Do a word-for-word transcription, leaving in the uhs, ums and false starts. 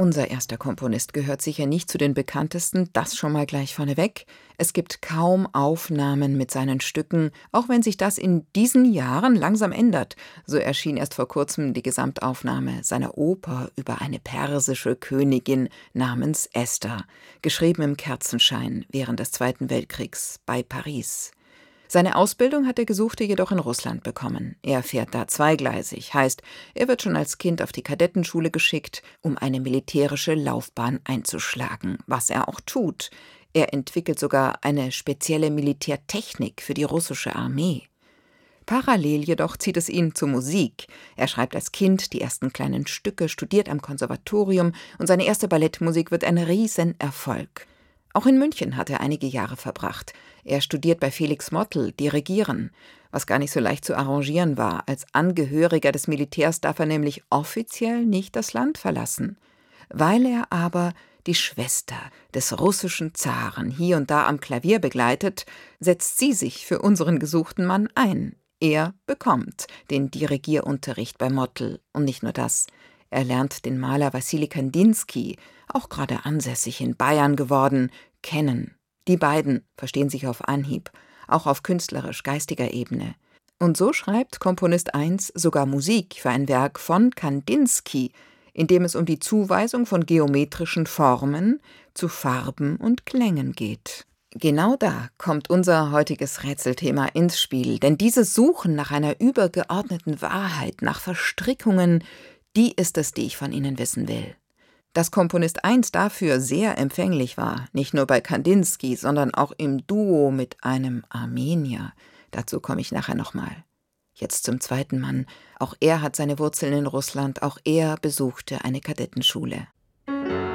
Unser erster Komponist gehört sicher nicht zu den bekanntesten, das schon mal gleich vorneweg. Es gibt kaum Aufnahmen mit seinen Stücken, auch wenn sich das in diesen Jahren langsam ändert. So erschien erst vor kurzem die Gesamtaufnahme seiner Oper über eine persische Königin namens Esther, geschrieben im Kerzenschein während des Zweiten Weltkriegs bei Paris. Seine Ausbildung hat der Gesuchte jedoch in Russland bekommen. Er fährt da zweigleisig, heißt, er wird schon als Kind auf die Kadettenschule geschickt, um eine militärische Laufbahn einzuschlagen, was er auch tut. Er entwickelt sogar eine spezielle Militärtechnik für die russische Armee. Parallel jedoch zieht es ihn zur Musik. Er schreibt als Kind die ersten kleinen Stücke, studiert am Konservatorium und seine erste Ballettmusik wird ein Riesenerfolg. Auch in München hat er einige Jahre verbracht. Er studiert bei Felix Mottl Dirigieren, was gar nicht so leicht zu arrangieren war. Als Angehöriger des Militärs darf er nämlich offiziell nicht das Land verlassen. Weil er aber die Schwester des russischen Zaren hier und da am Klavier begleitet, setzt sie sich für unseren gesuchten Mann ein. Er bekommt den Dirigierunterricht bei Mottl. Und nicht nur das. Er lernt den Maler Wassili Kandinsky, auch gerade ansässig in Bayern geworden, kennen. Die beiden verstehen sich auf Anhieb, auch auf künstlerisch-geistiger Ebene. Und so schreibt Komponist eins sogar Musik für ein Werk von Kandinsky, in dem es um die Zuweisung von geometrischen Formen zu Farben und Klängen geht. Genau da kommt unser heutiges Rätselthema ins Spiel, denn dieses Suchen nach einer übergeordneten Wahrheit, nach Verstrickungen, die ist es, die ich von Ihnen wissen will. Dass Komponist eins dafür sehr empfänglich war, nicht nur bei Kandinsky, sondern auch im Duo mit einem Armenier, dazu komme ich nachher nochmal. Jetzt zum zweiten Mann. Auch er hat seine Wurzeln in Russland, auch er besuchte eine Kadettenschule.